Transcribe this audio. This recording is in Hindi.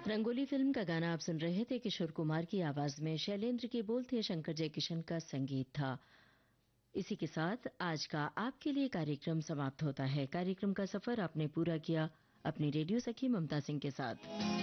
रंगोली फिल्म का गाना आप सुन रहे थे। किशोर कुमार की आवाज में शैलेंद्र के बोल थे, शंकर जयकिशन का संगीत था। इसी के साथ आज का आपके लिए कार्यक्रम समाप्त होता है। कार्यक्रम का सफर आपने पूरा किया अपनी रेडियो सखी ममता सिंह के साथ।